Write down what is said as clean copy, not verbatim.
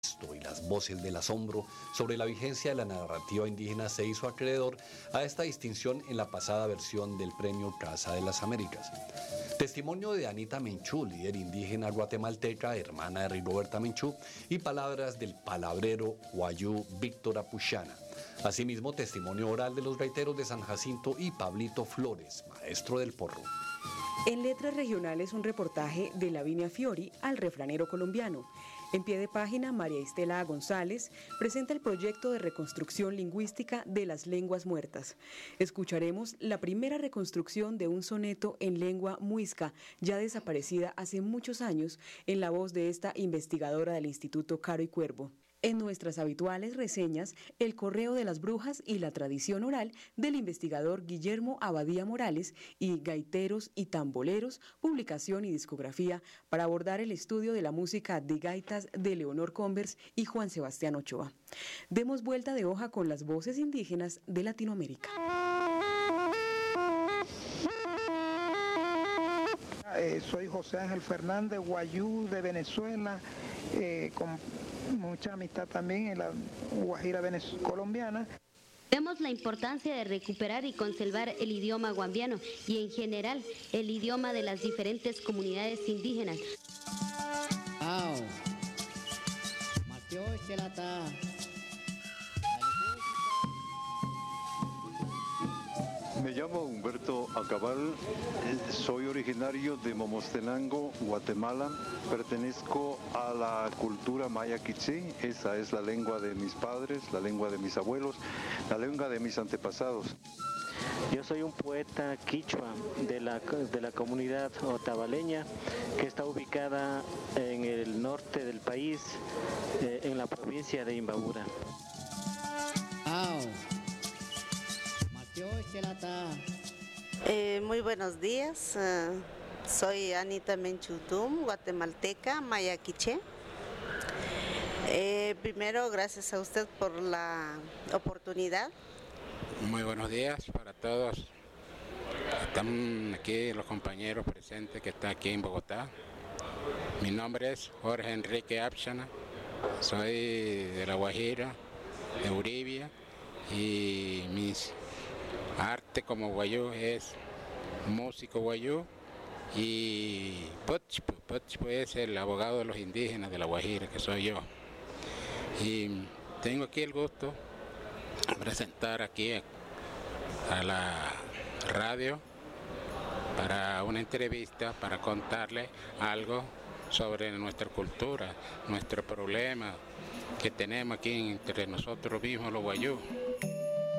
y las voces del asombro sobre la vigencia de la narrativa indígena se hizo acreedor a esta distinción en la pasada versión del premio Casa de las Américas. Testimonio de Anita Menchú, líder indígena guatemalteca, hermana de Rigoberta Menchú, y palabras del palabrero guayú Víctor Apuchana. Asimismo, testimonio oral de los gaiteros de San Jacinto y Pablito Flores, maestro del porro. En Letras Regionales, un reportaje de Lavinia Fiori al refranero colombiano. En pie de página, María Estela González presenta el proyecto de reconstrucción lingüística de las lenguas muertas. Escucharemos la primera reconstrucción de un soneto en lengua muisca, ya desaparecida hace muchos años, en la voz de esta investigadora del Instituto Caro y Cuervo. En nuestras habituales reseñas, el correo de las brujas y la tradición oral del investigador Guillermo Abadía Morales y Gaiteros y Tamboleros, publicación y discografía para abordar el estudio de la música de gaitas de Leonor Converse y Juan Sebastián Ochoa. Demos vuelta de hoja con las voces indígenas de Latinoamérica. Soy José Ángel Fernández, guayú de Venezuela, con mucha amistad también en la Guajira colombiana. Vemos la importancia de recuperar y conservar el idioma guambiano y en general el idioma de las diferentes comunidades indígenas. Me llamo Humberto Acabal, soy originario de Momostenango, Guatemala, pertenezco a la cultura maya quiché, esa es la lengua de mis padres, la lengua de mis abuelos, la lengua de mis antepasados. Yo soy un poeta quichua de la comunidad otavaleña que está ubicada en el norte del país, en la provincia de Imbabura. Muy buenos días, soy Anita Menchutum, guatemalteca, maya quiché. Primero, gracias a usted por la oportunidad. Muy buenos días para todos. Están aquí los compañeros presentes que están aquí en Bogotá. Mi nombre es Jorge Enrique Apshana, soy de La Guajira, de Uribia, y mis arte como guayú es músico guayú y Pochpo es el abogado de los indígenas de La Guajira, que soy yo. Y tengo aquí el gusto de presentar aquí a la radio para una entrevista, para contarle algo sobre nuestra cultura, nuestro problema que tenemos aquí entre nosotros mismos los guayú.